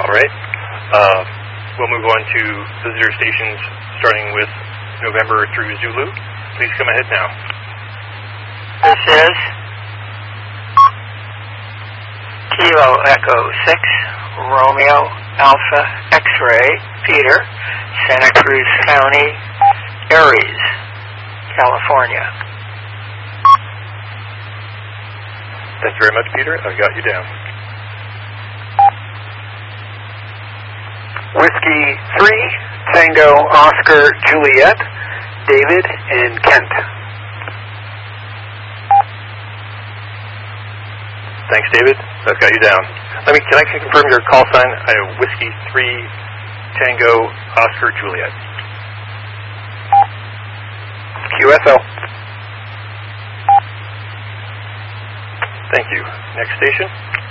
All right. We'll move on to visitor stations starting with November through Zulu. Please come ahead now. This is Kilo Echo 6, Romeo Alpha X-Ray, Peter, Santa Cruz County, Aries, California. Thank you very much, Peter. I've got you down. Whiskey 3, Tango Oscar Juliet, David and Kent. Thanks, David. I've got you down. Can I confirm your call sign? I have Whiskey 3, Tango Oscar Juliet. QSO. Thank you. Next station.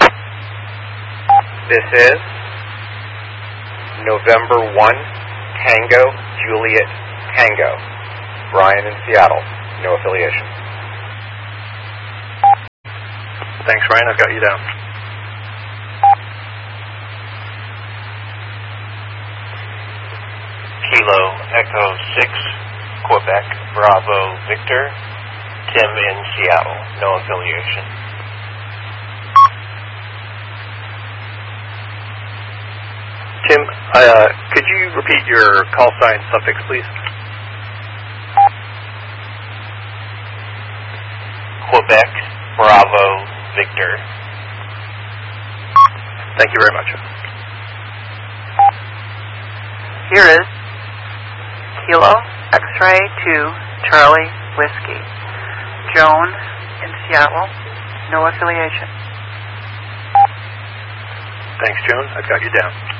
This is November 1, Tango, Juliet, Tango. Brian in Seattle. No affiliation. Thanks, Ryan. I've got you down. Kilo Echo 6, Quebec, Bravo, Victor. Tim in Seattle. No affiliation. Tim, could you repeat your call sign suffix, please? Quebec, Bravo, Victor. Thank you very much. Here is Kilo X-Ray 2, Charlie Whiskey, Joan in Seattle, no affiliation. Thanks, Joan. I've got you down.